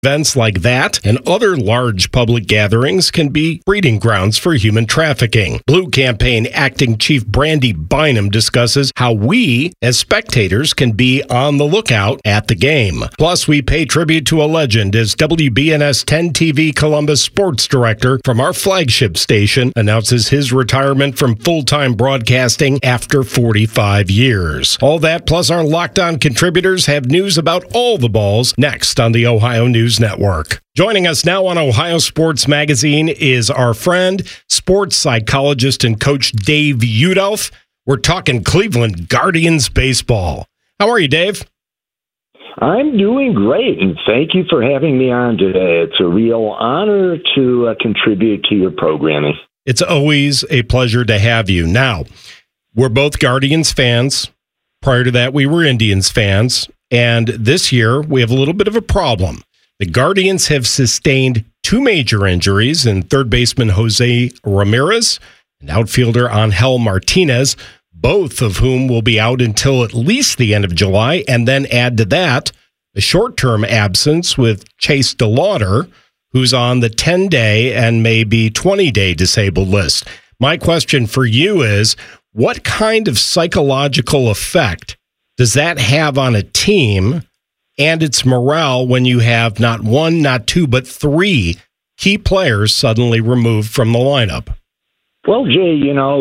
Events like that and other large public gatherings can be breeding grounds for human trafficking. Blue Campaign Acting Chief Brandy Bynum discusses how we, as spectators, can be on the lookout at the game. Plus, we pay tribute to a legend as WBNS 10 TV Columbus sports director from our flagship station announces his retirement from full-time broadcasting after 45 years. All that plus our Locked On contributors have news about all the balls next on the Ohio News Network. Joining us now on Ohio Sports Magazine is our friend, sports psychologist and coach Dave Udelf. We're talking Cleveland Guardians baseball. How are you, Dave? I'm doing great, and thank you for having me on today. It's a real honor to contribute to your programming. It's always a pleasure to have you. Now, we're both Guardians fans. Prior to that, we were Indians fans. And this year, we have a little bit of a problem. The Guardians have sustained two major injuries in third baseman Jose Ramirez and outfielder Angel Martinez, both of whom will be out until at least the end of July, and then add to that a short-term absence with Chase DeLauder, who's on the 10-day and maybe 20-day disabled list. My question for you is, what kind of psychological effect does that have on a team and its morale when you have not one, not two, but three key players suddenly removed from the lineup? Well, Jay,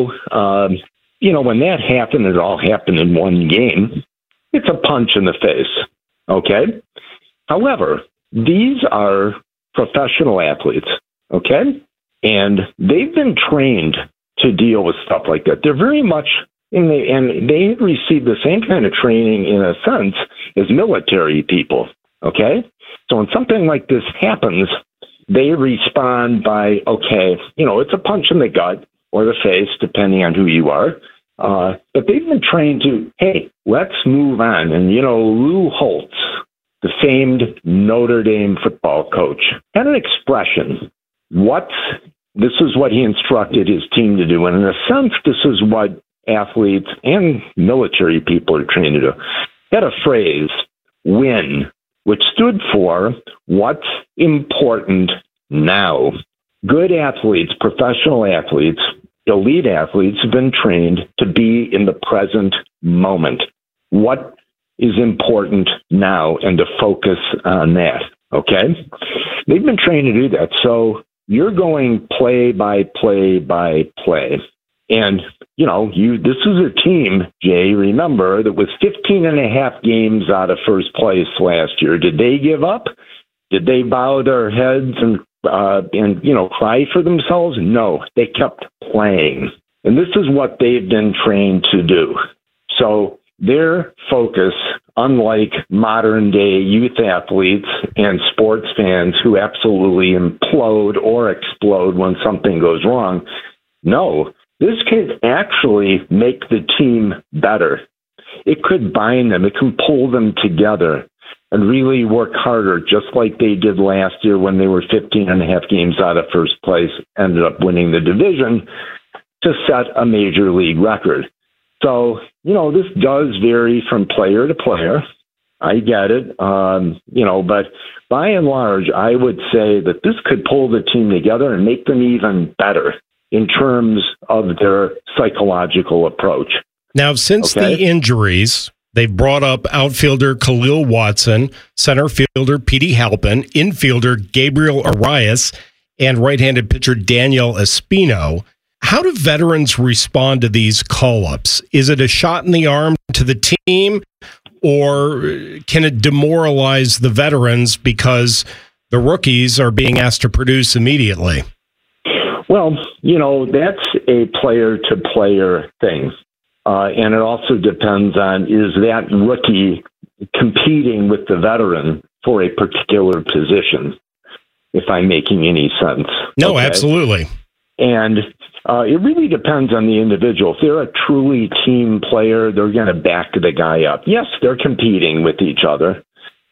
when that happened, it all happened in one game. It's a punch in the face, okay? However, these are professional athletes, okay? And they've been trained to deal with stuff like that. They're very much and they receive the same kind of training, in a sense, as military people, okay? So when something like this happens, they respond by, it's a punch in the gut or the face, depending on who you are. But they've been trained to, hey, let's move on. And, Lou Holtz, the famed Notre Dame football coach, had an expression. This is what he instructed his team to do. And in a sense, this is what athletes and military people are trained to do. He had a phrase, WIN, which stood for what's important now. Good athletes, professional athletes, elite athletes have been trained to be in the present moment. What is important now, and to focus on that, okay? They've been trained to do that. So you're going play by play by play. And, this is a team, Jay, remember, that was 15 and a half games out of first place last year. Did they give up? Did they bow their heads and cry for themselves? No, they kept playing. And this is what they've been trained to do. So their focus, unlike modern day youth athletes and sports fans who absolutely implode or explode when something goes wrong, no, this could actually make the team better. It could bind them. It can pull them together and really work harder, just like they did last year when they were 15 and a half games out of first place, ended up winning the division to set a major league record. So, this does vary from player to player. I get it. But by and large, I would say that this could pull the team together and make them even better in terms of their psychological approach. Now, since the injuries, they've brought up outfielder Khalil Watson, center fielder Petey Halpin, infielder Gabriel Arias, and right-handed pitcher Daniel Espino. How do veterans respond to these call-ups? Is it a shot in the arm to the team, or can it demoralize the veterans because the rookies are being asked to produce immediately? Well, that's a player-to-player thing. And it also depends on, is that rookie competing with the veteran for a particular position, if I'm making any sense? No, absolutely. And it really depends on the individual. If they're a truly team player, they're going to back the guy up. Yes, they're competing with each other.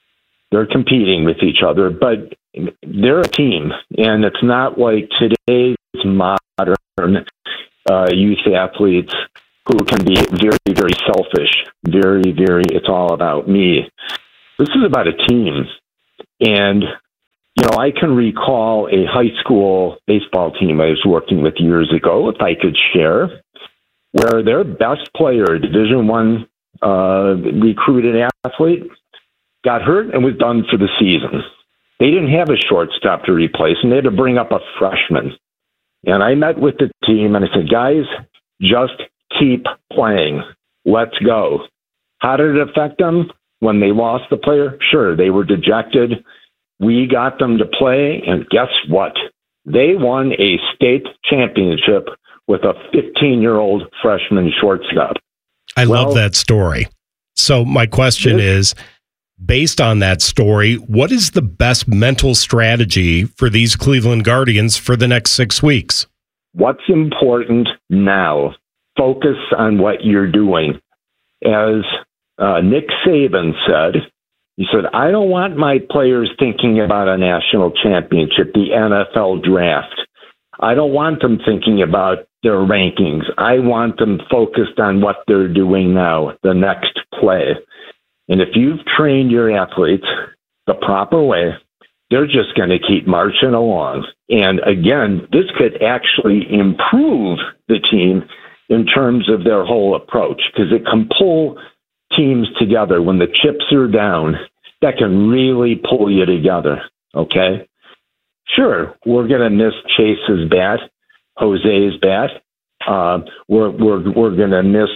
But they're a team. And it's not like today's modern youth athletes who can be very, very selfish, very, very, it's all about me. This is about a team. And I can recall a high school baseball team I was working with years ago, if I could share, where their best player, Division I recruited athlete, got hurt and was done for the season. They didn't have a shortstop to replace, and they had to bring up a freshman. And I met with the team, and I said, guys, just keep playing. Let's go. How did it affect them when they lost the player? Sure, they were dejected. We got them to play, and guess what? They won a state championship with a 15-year-old freshman shortstop. I love that story. So my question is, based on that story, what is the best mental strategy for these Cleveland Guardians for the next 6 weeks? What's important now? Focus on what you're doing. As Nick Saban said, he said, I don't want my players thinking about a national championship, the NFL draft. I don't want them thinking about their rankings. I want them focused on what they're doing now, the next play. And if you've trained your athletes the proper way, they're just going to keep marching along. And again, this could actually improve the team in terms of their whole approach, because it can pull teams together when the chips are down. That can really pull you together. Okay. Sure, we're going to miss Chase's bat, Jose's bat. We're going to miss,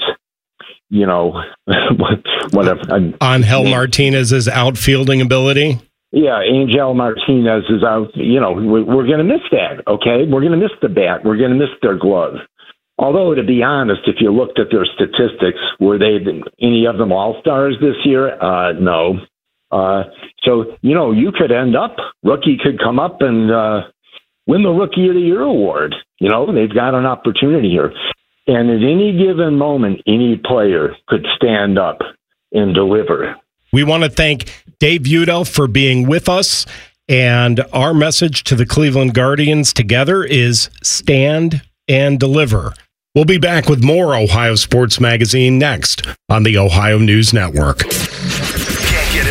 whatever. Angel Martinez's outfielding ability. Yeah, Angel Martinez is out. We're going to miss that. Okay, we're going to miss the bat. We're going to miss their glove. Although, to be honest, if you looked at their statistics, were they any of them all-stars this year? No. So, you could end up, rookie could come up and win the Rookie of the Year award. They've got an opportunity here. And at any given moment, any player could stand up and deliver. We want to thank Dave Udell for being with us. And our message to the Cleveland Guardians together is stand and deliver. We'll be back with more Ohio Sports Magazine next on the Ohio News Network.